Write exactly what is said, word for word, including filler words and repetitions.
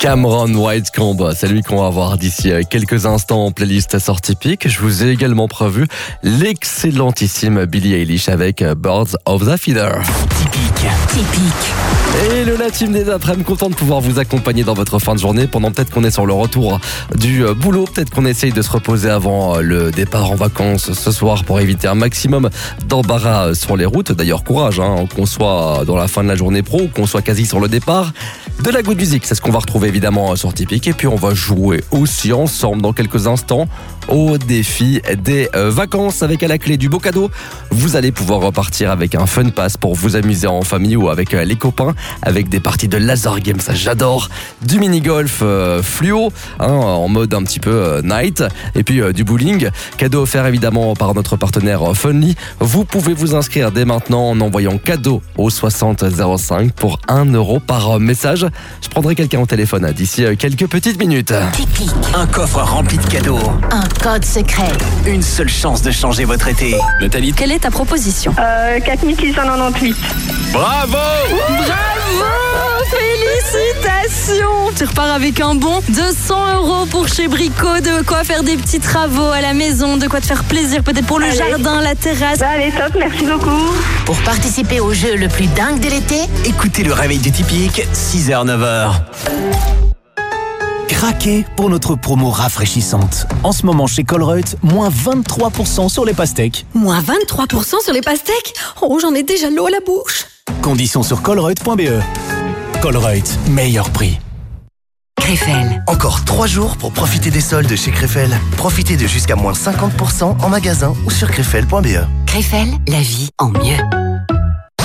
Cameron Whitecomb, c'est lui qu'on va voir d'ici quelques instants en playlist sortie pique. Je vous ai également prévu l'excellentissime Billie Eilish avec Birds of the Feather. Typique. Typique. Et le la team des après-midi, content de pouvoir vous accompagner dans votre fin de journée pendant peut-être qu'on est sur le retour du boulot, peut-être qu'on essaye de se reposer avant le départ en vacances ce soir pour éviter un maximum d'embarras sur les routes. D'ailleurs, courage, hein, qu'on soit dans la fin de la journée pro ou qu'on soit quasi sur le départ. De la good music, c'est ce qu'on va retrouver évidemment sur Typique. Et puis on va jouer aussi ensemble dans quelques instants au défi des vacances avec à la clé du beau cadeau. Vous allez pouvoir repartir avec un fun pass pour vous amuser en famille ou avec les copains, avec des parties de laser game, ça j'adore, du mini-golf euh, fluo, hein, en mode un petit peu euh, night, et puis euh, du bowling. Cadeau offert évidemment par notre partenaire euh, Funly. Vous pouvez vous inscrire dès maintenant en envoyant cadeau au soixante zéro cinq pour un euro par message. Je prendrai quelqu'un au téléphone hein, d'ici euh, quelques petites minutes. Typique. Un coffre rempli de cadeaux. Un code secret. Une seule chance de changer votre été. Nathalie, Quelle est ta proposition? Euh, quatre mille six cent quatre-vingt-dix-huit. Bravo! Bravo! Félicitations! Tu repars avec un bon de cent euros pour chez Brico, de quoi faire des petits travaux à la maison, de quoi te faire plaisir peut-être pour le Allez. jardin, la terrasse. Bah, allez, top, merci beaucoup. Pour participer au jeu le plus dingue de l'été, Écoutez le réveil du Typique, six heures neuf heures. Craquez pour notre promo rafraîchissante. En ce moment chez Colruyt, moins vingt-trois pour cent sur les pastèques. Moins vingt-trois pour cent sur les pastèques? Oh, j'en ai déjà l'eau à la bouche. Conditions sur colruyt point b e. Colruyt, meilleur prix. Krefel. Encore trois jours pour profiter des soldes chez Krefel. Profitez de jusqu'à moins cinquante pour cent en magasin ou sur krefel point b e. Krefel, la vie en mieux.